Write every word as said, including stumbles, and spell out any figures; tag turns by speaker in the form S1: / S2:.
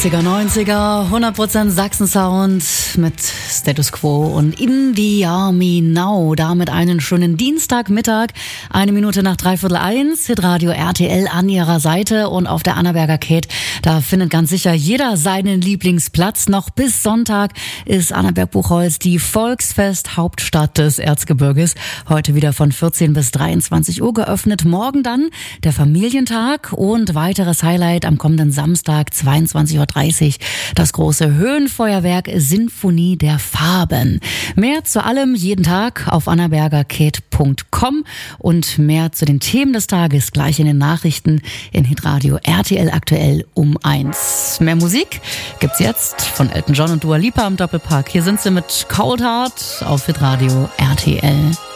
S1: achtziger, neunziger, hundert Prozent Sachsen-Sound mit Status Quo und In the Army Now. Damit einen schönen Dienstagmittag, eine Minute nach dreiviertel eins, Hitradio R T L an ihrer Seite und auf der Annaberger Kate. Da findet ganz sicher jeder seinen Lieblingsplatz. Noch bis Sonntag ist Annaberg-Buchholz die Volksfest-Hauptstadt des Erzgebirges. Heute wieder von vierzehn bis dreiundzwanzig Uhr geöffnet. Morgen dann der Familientag und weiteres Highlight am kommenden Samstag, zweiundzwanzig Uhr dreißig, das große Höhenfeuerwerk Sinfonie der Farben. Mehr zu allem jeden Tag auf annabergerkate punkt com und mehr zu den Themen des Tages gleich in den Nachrichten in Hitradio R T L aktuell um eins. Mehr Musik gibt's jetzt von Elton John und Dua Lipa am Doppelpack. Hier sind sie mit Cold Heart auf Hitradio R T L.